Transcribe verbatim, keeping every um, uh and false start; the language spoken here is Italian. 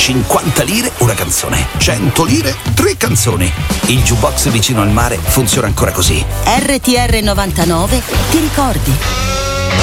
cinquanta lire una canzone, cento lire tre canzoni. Il jukebox vicino al mare funziona ancora così. R T R novantanove ti ricordi?